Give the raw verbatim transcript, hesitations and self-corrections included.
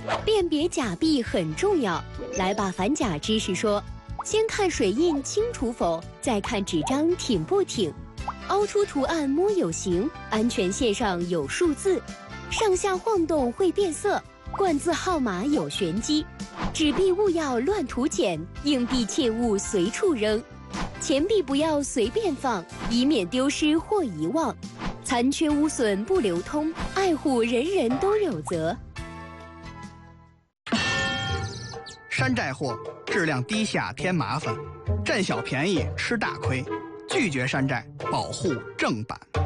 辨别假币很重要，来把反假知识说。先看水印清楚否，再看纸张挺不挺。凹出图案摸有形，安全线上有数字，上下晃动会变色，冠字号码有玄机。纸币勿要乱涂捡，硬币切勿随处扔，钱币不要随便放，以免丢失或遗忘。残缺污损不流通，爱护人人都有责。 山寨货质量低下添麻烦，占小便宜吃大亏，拒绝山寨，保护正版。